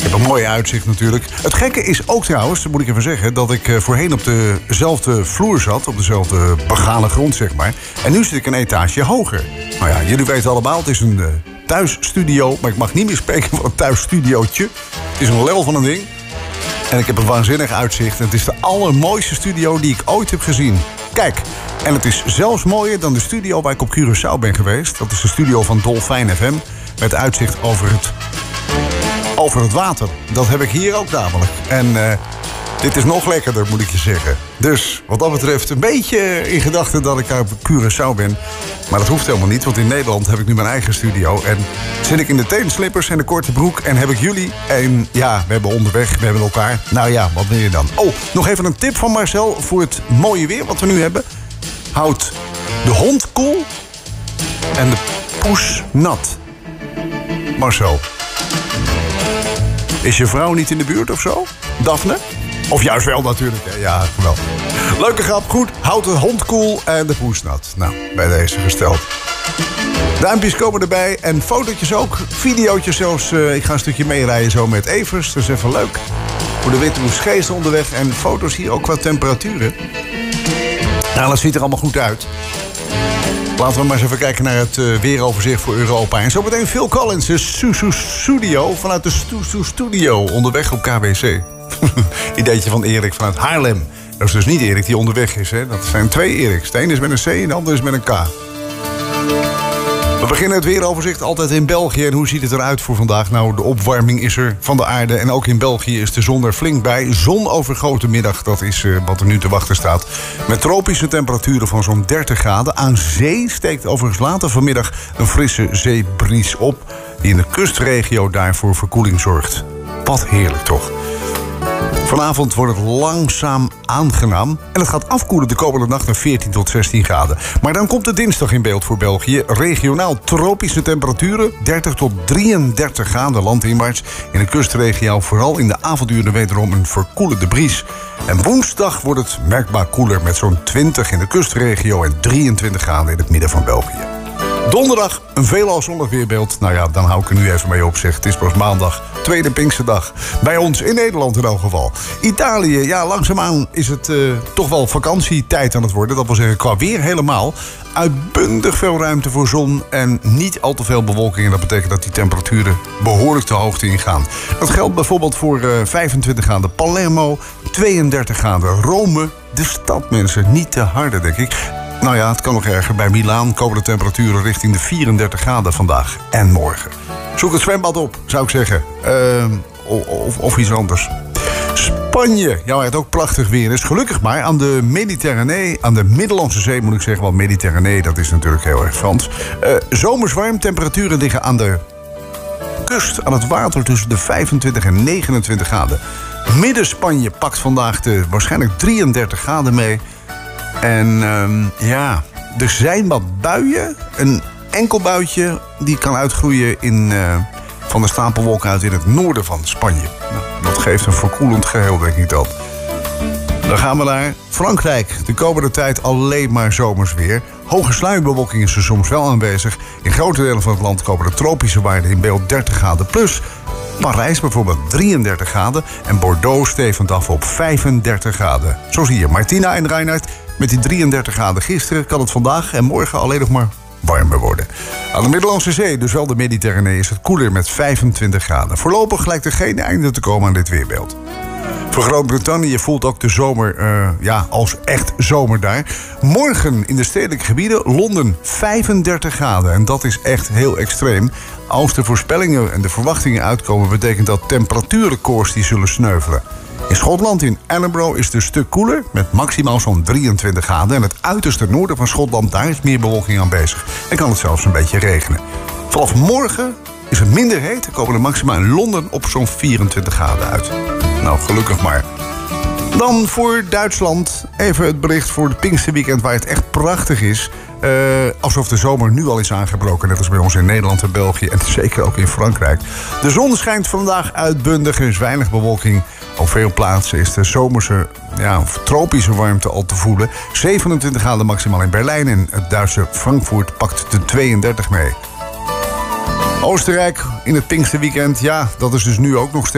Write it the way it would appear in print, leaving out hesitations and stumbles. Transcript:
heb een mooi uitzicht natuurlijk. Het gekke is ook trouwens, dat moet ik even zeggen, dat ik voorheen op dezelfde vloer zat, op dezelfde begane grond, zeg maar. En nu zit ik een etage hoger. Nou ja, jullie weten allemaal, het is een thuisstudio, maar ik mag niet meer spreken van een thuisstudiootje. Het is een lel van een ding. En ik heb een waanzinnig uitzicht. En het is de allermooiste studio die ik ooit heb gezien. Kijk, en het is zelfs mooier dan de studio waar ik op Curaçao ben geweest. Dat is de studio van Dolfijn FM. Met uitzicht over het water. Dat heb ik hier ook namelijk. En dit is nog lekkerder, moet ik je zeggen. Dus wat dat betreft een beetje in gedachten dat ik op Curaçao ben. Maar dat hoeft helemaal niet, want in Nederland heb ik nu mijn eigen studio. En zit ik in de teenslippers en de korte broek en heb ik jullie. En ja, we hebben onderweg, we hebben elkaar. Nou ja, wat wil je dan? Oh, nog even een tip van Marcel voor het mooie weer wat we nu hebben. Houd de hond koel en de poes nat. Marcel. Is je vrouw niet in de buurt of zo? Daphne? Of juist wel natuurlijk, hè? Ja, wel. Leuke grap, goed. Houd de hond koel en de poes nat. Nou, bij deze gesteld. Duimpjes komen erbij en fotootjes ook. Videootjes zelfs. Ik ga een stukje meerijden zo met Evers. Dat is even leuk. Voor de witte Geest onderweg. En foto's hier ook qua temperaturen. Nou, dat ziet er allemaal goed uit. Laten we maar eens even kijken naar het weeroverzicht voor Europa. En zometeen Phil Collins, de Studio vanuit de Studio onderweg op KBC. Ideetje van Erik vanuit Haarlem. Dat is dus niet Erik die onderweg is, hè. Dat zijn twee Eriks. De ene is met een C en de andere is met een K. We beginnen het weeroverzicht altijd in België. En hoe ziet het eruit voor vandaag? Nou, de opwarming is er van de aarde. En ook in België is de zon er flink bij. Zonovergoten middag, dat is wat er nu te wachten staat. Met tropische temperaturen van zo'n 30 graden. Aan zee steekt overigens later vanmiddag een frisse zeebries op. Die in de kustregio daarvoor verkoeling zorgt. Wat heerlijk toch? Vanavond wordt het langzaam aangenaam. En het gaat afkoelen de komende nacht naar 14 tot 16 graden. Maar dan komt de dinsdag in beeld voor België. Regionaal tropische temperaturen. 30 tot 33 graden landinwaarts. In de kustregio vooral in de avonduren wederom een verkoelende bries. En woensdag wordt het merkbaar koeler met zo'n 20 in de kustregio en 23 graden in het midden van België. Donderdag een veelal zonnig weerbeeld. Nou ja, dan hou ik er nu even mee op, zeg. Het is pas maandag, tweede Pinksterdag. Bij ons in Nederland in elk geval. Italië, ja, langzaamaan is het toch wel vakantietijd aan het worden. Dat wil zeggen, qua weer helemaal. Uitbundig veel ruimte voor zon en niet al te veel bewolking. En dat betekent dat die temperaturen behoorlijk de hoogte ingaan. Dat geldt bijvoorbeeld voor 25 graden Palermo, 32 graden Rome. De stad, mensen, niet te harde, denk ik. Nou ja, het kan nog erger. Bij Milaan komen de temperaturen richting de 34 graden vandaag en morgen. Zoek het zwembad op, zou ik zeggen. Of iets anders. Spanje, ja, waar het ook prachtig weer is. Gelukkig maar aan de Mediterranee, aan de Middellandse Zee moet ik zeggen. Want Mediterranee, dat is natuurlijk heel erg Frans. Zomers warm, temperaturen liggen aan de kust, aan het water tussen de 25 en 29 graden. Midden-Spanje pakt vandaag de waarschijnlijk 33 graden mee. En ja, er zijn wat buien. Een enkel buitje die kan uitgroeien van de stapelwolken uit in het noorden van Spanje. Nou, dat geeft een verkoelend geheel, denk ik dan. Dan gaan we naar Frankrijk. De komende tijd alleen maar zomers weer. Hoge sluierbewolking is er soms wel aanwezig. In grote delen van het land komen de tropische waarden in beeld 30 graden plus. Parijs bijvoorbeeld 33 graden. En Bordeaux stevend af op 35 graden. Zo zie je Martina en Reinhard. Met die 33 graden gisteren kan het vandaag en morgen alleen nog maar warmer worden. Aan de Middellandse Zee, dus wel de Mediterranee, is het koeler met 25 graden. Voorlopig lijkt er geen einde te komen aan dit weerbeeld. Voor Groot-Brittannië voelt ook de zomer als echt zomer daar. Morgen in de stedelijke gebieden Londen 35 graden. En dat is echt heel extreem. Als de voorspellingen en de verwachtingen uitkomen, betekent dat temperatuurrecords die zullen sneuvelen. In Schotland, in Edinburgh, is het een stuk koeler met maximaal zo'n 23 graden. En het uiterste noorden van Schotland, daar is meer bewolking aanwezig. En kan het zelfs een beetje regenen. Vanaf morgen is het minder heet. Er komen de maxima in Londen op zo'n 24 graden uit. Nou, gelukkig maar. Dan voor Duitsland even het bericht voor het Pinksterweekend waar het echt prachtig is. Alsof de zomer nu al is aangebroken, net als bij ons in Nederland en België en zeker ook in Frankrijk. De zon schijnt vandaag uitbundig, er is weinig bewolking. Op veel plaatsen is de zomerse, tropische warmte al te voelen. 27 graden maximaal in Berlijn en het Duitse Frankfurt pakt de 32 mee. Oostenrijk in het Pinksterweekend, ja, dat is dus nu ook nog steeds